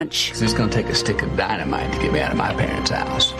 It's going to take a stick of dynamite to get me out of my parents' house.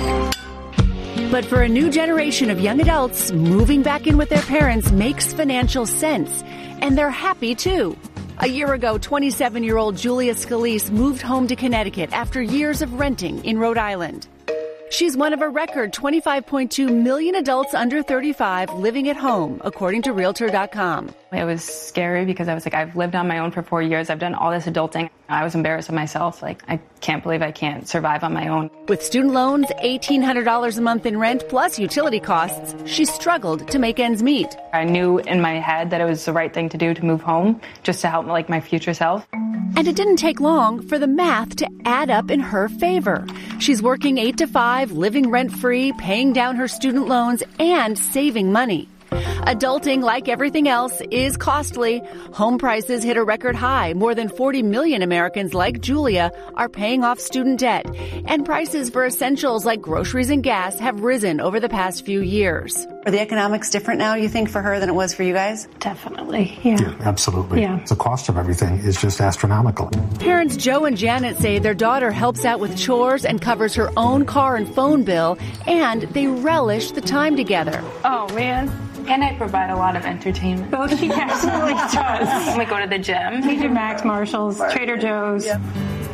But for a new generation of young adults, moving back in with their parents makes financial sense. And they're happy, too. A year ago, 27-year-old Julia Scalise moved home to Connecticut after years of renting in Rhode Island. She's one of a record 25.2 million adults under 35 living at home, according to Realtor.com. It was scary because I was like, I've lived on my own for 4 years. I've done all this adulting. I was embarrassed of myself. Like, I can't believe I can't survive on my own. With student loans, $1,800 a month in rent, plus utility costs, she struggled to make ends meet. I knew in my head that it was the right thing to do to move home, just to help like my future self. And it didn't take long for the math to add up in her favor. She's working 8 to 5, living rent-free, paying down her student loans, and saving money. Adulting, like everything else, is costly. Home prices hit a record high. More than 40 million Americans like Julia are paying off student debt. And prices for essentials like groceries and gas have risen over the past few years. Are the economics different now, you think, for her than it was for you guys? Definitely, yeah. Absolutely. Yeah. The cost of everything is just astronomical. Parents Joe and Janet say their daughter helps out with chores and covers her own car and phone bill, and they relish the time together. Oh, man. And I provide a lot of entertainment. Oh, she absolutely does. We go to the gym. We do Max, Marshall's, Trader Joe's. Yep.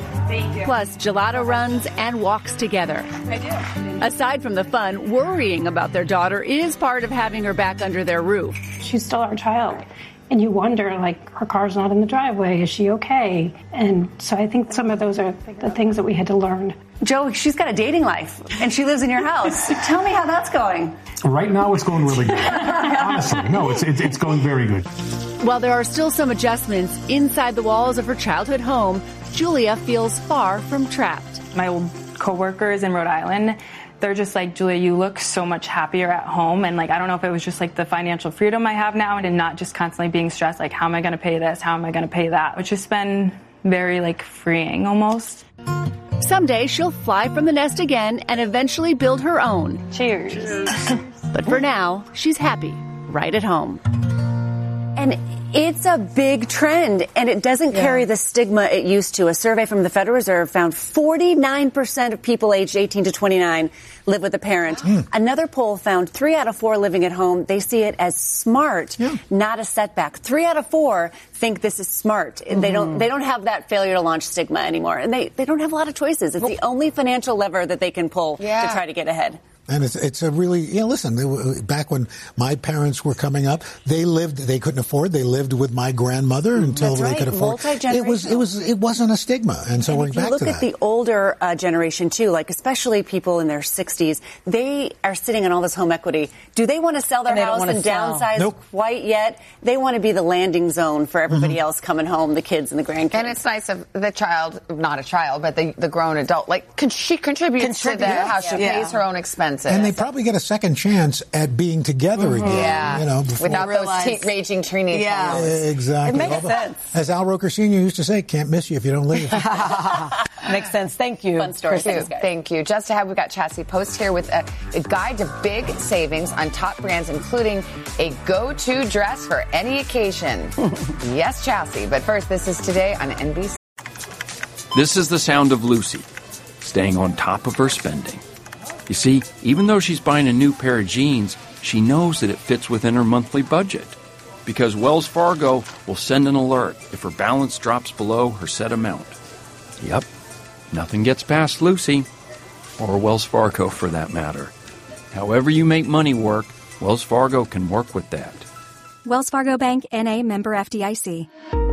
Plus gelato runs and walks together. I do. Aside from the fun, worrying about their daughter is part of having her back under their roof. She's still our child. And you wonder, like, her car's not in the driveway. Is she okay? And so I think some of those are the things that we had to learn. Joe, she's got a dating life, and she lives in your house. Tell me how that's going. Right now, it's going really good. Honestly, no, it's going very good. While there are still some adjustments inside the walls of her childhood home, Julia feels far from trapped. My old coworkers in Rhode Island, they're just like, Julia, you look so much happier at home. And like, I don't know if it was just like the financial freedom I have now and not just constantly being stressed, like, how am I going to pay this? How am I going to pay that? Which has been very like freeing almost. Someday she'll fly from the nest again and eventually build her own. Cheers. But for now, she's happy right at home. And it's a big trend, and it doesn't carry the stigma it used to. A survey from the Federal Reserve found 49% of people aged 18 to 29 live with a parent. Another poll found 3 out of 4 living at home. They see it as smart, not a setback. 3 out of 4 think this is smart. They don't have that failure to launch stigma anymore, and they don't have a lot of choices. It's the only financial lever that they can pull to try to get ahead. And it's a really, listen, back when my parents were coming up, they couldn't afford, they lived with my grandmother until they could afford. It wasn't a stigma. And so we're back to that. If you look at the older generation too, like especially people in their 60s, they are sitting on all this home equity. Do they want to sell their house and downsize quite yet? They want to be the landing zone for everybody else coming home, the kids and the grandkids. And it's nice of the child, not a child, but the grown adult, like she contributes to the house. She pays her own expenses. And they probably get a second chance at being together again. Without those raging teenage hormones. Exactly. It makes sense. As Al Roker Sr. used to say, can't miss you if you don't leave. Makes sense. Thank you. Fun story. Thank you. Just ahead, we've got Chassie Post here with a guide to big savings on top brands, including a go-to dress for any occasion. Yes, Chassie. But first, this is Today on NBC. This is the sound of Lucy, staying on top of her spending. You see, even though she's buying a new pair of jeans, she knows that it fits within her monthly budget. Because Wells Fargo will send an alert if her balance drops below her set amount. Yep, nothing gets past Lucy, or Wells Fargo for that matter. However you make money work, Wells Fargo can work with that. Wells Fargo Bank, N.A., member FDIC.